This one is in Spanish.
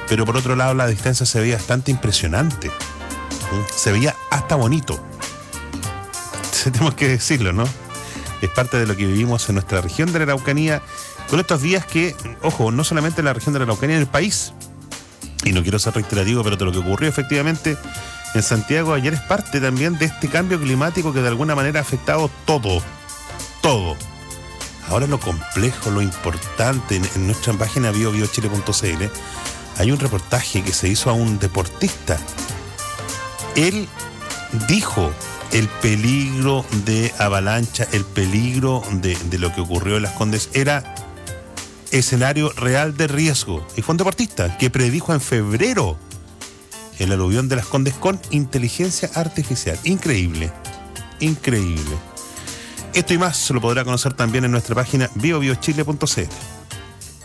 pero por otro lado la distancia se veía bastante impresionante. Se veía hasta bonito. Tenemos que decirlo, ¿no? Es parte de lo que vivimos en nuestra región de la Araucanía, con estos días que, ojo, no solamente en la región de la Araucanía, en el país. Y no quiero ser reiterativo, pero de lo que ocurrió efectivamente en Santiago ayer es parte también de este cambio climático que de alguna manera ha afectado todo. Ahora lo complejo, lo importante, en nuestra página biobiochile.cl hay un reportaje que se hizo a un deportista. Él dijo el peligro de avalancha, el peligro de lo que ocurrió en Las Condes era escenario real de riesgo. Y fue un deportista que predijo en febrero el aluvión de Las Condes con inteligencia artificial. Increíble. Esto y más se lo podrá conocer también en nuestra página biobiochile.cl.